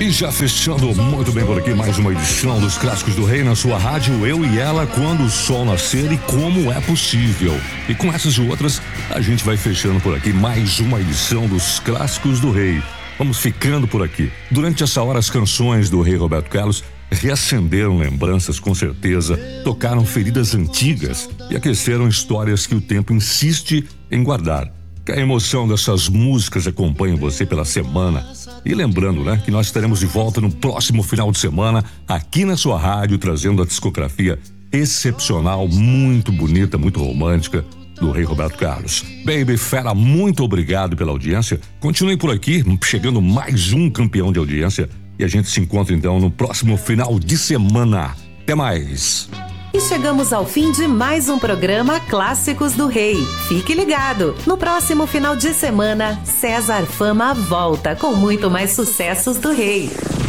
E já fechando muito bem por aqui mais uma edição dos Clássicos do Rei na sua rádio, Eu e Ela, quando o sol nascer e como é possível. E com essas e outras, a gente vai fechando por aqui mais uma edição dos Clássicos do Rei. Vamos ficando por aqui. Durante essa hora, as canções do Rei Roberto Carlos reacenderam lembranças, com certeza, tocaram feridas antigas e aqueceram histórias que o tempo insiste em guardar. Que a emoção dessas músicas acompanhe você pela semana. E lembrando, que nós estaremos de volta no próximo final de semana, aqui na sua rádio, trazendo a discografia excepcional, muito bonita, muito romântica, do Rei Roberto Carlos. Baby Fera, muito obrigado pela audiência. Continue por aqui, chegando mais um campeão de audiência. E a gente se encontra então no próximo final de semana. Até mais! E chegamos ao fim de mais um programa Clássicos do Rei. Fique ligado! No próximo final de semana, César Fama volta com muito mais sucessos do Rei.